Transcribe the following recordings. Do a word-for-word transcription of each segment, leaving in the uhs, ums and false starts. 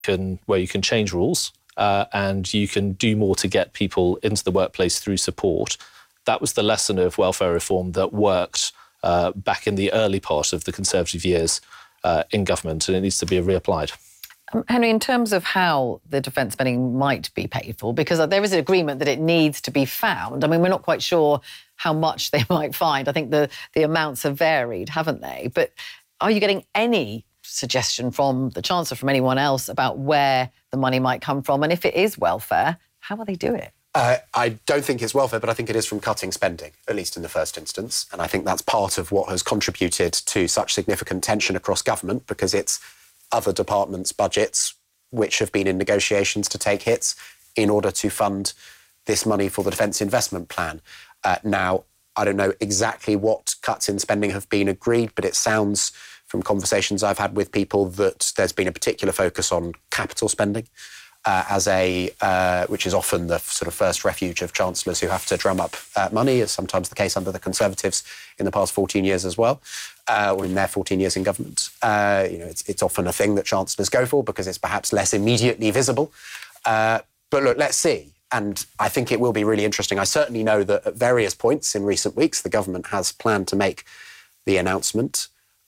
can where you can change rules uh, and you can do more to get people into the workplace through support. That was the lesson of welfare reform that worked uh, back in the early part of the Conservative years uh, in government, and it needs to be reapplied. Um, Henry, in terms of how the defence spending might be paid for, because there is an agreement that it needs to be found. I mean, we're not quite sure how much they might find. I think the, the amounts have varied, haven't they? But are you getting any suggestion from the Chancellor, from anyone else, about where the money might come from? And if it is welfare, how will they do it? Uh, I don't think it's welfare, but I think it is from cutting spending, at least in the first instance. And I think that's part of what has contributed to such significant tension across government, because it's other departments' budgets which have been in negotiations to take hits in order to fund this money for the Defence Investment Plan. Uh, now, I don't know exactly what cuts in spending have been agreed, but it sounds from conversations I've had with people that there's been a particular focus on capital spending. Uh, as a, uh, which is often the sort of first refuge of chancellors who have to drum up uh, money, as sometimes the case under the Conservatives in the past fourteen years as well, uh, or in their fourteen years in government. Uh, you know, it's, it's often a thing that chancellors go for because it's perhaps less immediately visible. Uh, but look, let's see. And I think it will be really interesting. I certainly know that at various points in recent weeks, the government has planned to make the announcement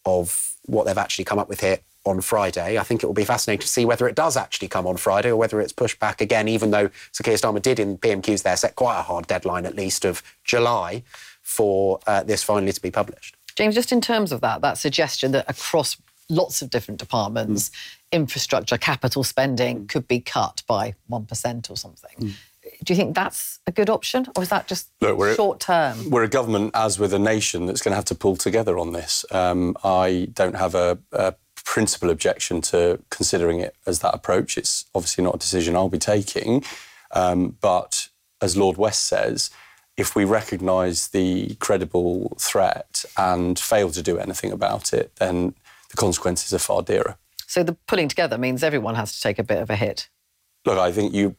of what they've actually come up with here on Friday. I think it will be fascinating to see whether it does actually come on Friday or whether it's pushed back again, even though Sir Keir Starmer did in P M Qs there set quite a hard deadline, at least, of July for uh, this finally to be published. James, just in terms of that, that suggestion that across lots of different departments, mm. infrastructure, capital spending mm. could be cut by one percent or something. Mm. Do you think that's a good option, or is that just Look, we're short term? We're a government, as with a nation, that's going to have to pull together on this. Um, I don't have a, a principal objection to considering it as that approach. It's obviously not a decision I'll be taking. Um, but as Lord West says, if we recognise the credible threat and fail to do anything about it, then the consequences are far dearer. So the pulling together means everyone has to take a bit of a hit? Look, I think you...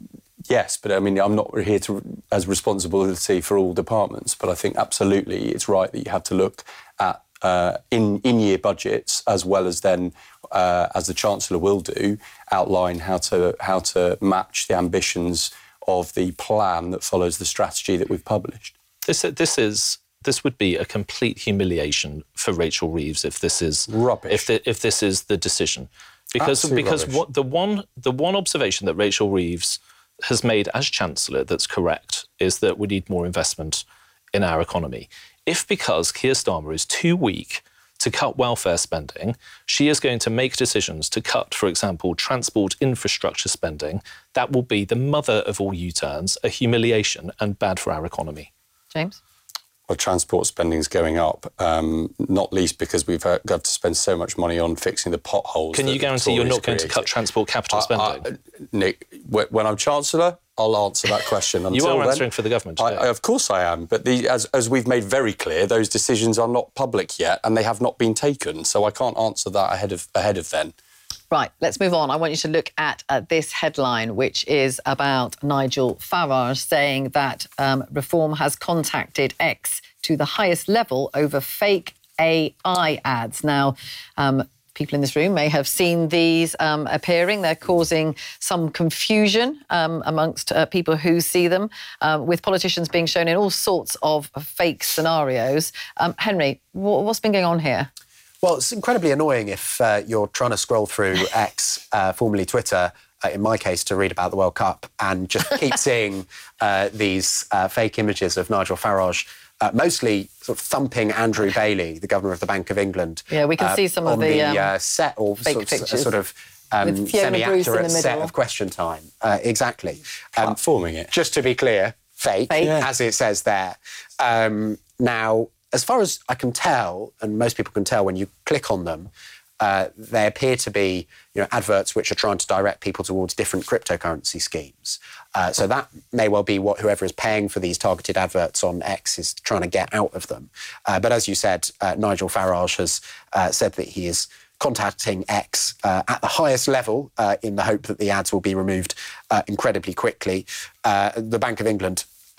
Yes, but I mean, I'm not here to as responsibility for all departments, but I think absolutely it's right that you have to look at uh, in, in-year budgets, as well as then, uh, as the Chancellor will do, outline how to how to match the ambitions of the plan that follows the strategy that we've published. This this is this would be a complete humiliation for Rachel Reeves if this is rubbish. If the, if this is the decision, because Absolute because rubbish. what the one the one observation that Rachel Reeves has made as Chancellor that's correct is that we need more investment in our economy. If because Keir Starmer is too weak to cut welfare spending, she is going to make decisions to cut, for example, transport infrastructure spending, that will be the mother of all U-turns, a humiliation and bad for our economy. James? Well, transport spending is going up, um, not least because we've uh, got to spend so much money on fixing the potholes. Can you guarantee you're not going to cut transport capital spending? I, I, Nick, when I'm Chancellor, I'll answer that question. Until you are then, answering for the government today. I, I, of course I am, but the, as, as we've made very clear, those decisions are not public yet and they have not been taken, so I can't answer that ahead of ahead of then. Right, let's move on. I want you to look at uh, this headline, which is about Nigel Farage saying that um, Reform has contacted X to the highest level over fake A I ads. Now, um, people in this room may have seen these um, appearing. They're causing some confusion um, amongst uh, people who see them, uh, with politicians being shown in all sorts of fake scenarios. Um, Henry, w- what's been going on here? Well, it's incredibly annoying if uh, you're trying to scroll through X, uh, formerly Twitter, uh, in my case, to read about the World Cup, and just keep seeing uh, these uh, fake images of Nigel Farage, uh, mostly sort of thumping Andrew Bailey, the Governor of the Bank of England. Yeah, we can uh, see some of of the, the um, uh, set or fake sort, pictures sort of um, semi-accurate set of Question Time. Uh, exactly. Um, Platforming it. Just to be clear, fake, fake. Yeah. as it says there. Um, now, as far as I can tell, and most people can tell when you click on them, uh, they appear to be, you know, adverts which are trying to direct people towards different cryptocurrency schemes. Uh, so that may well be what whoever is paying for these targeted adverts on X is trying to get out of them. Uh, but as you said, uh, Nigel Farage has uh, said that he is contacting X uh, at the highest level uh, in the hope that the ads will be removed uh, incredibly quickly. Uh, the Bank of England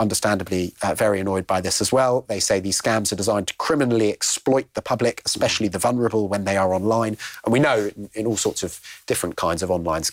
understandably uh, very annoyed by this as well. They say these scams are designed to criminally exploit the public, especially the vulnerable, when they are online. And we know in, in all sorts of different kinds of online scams,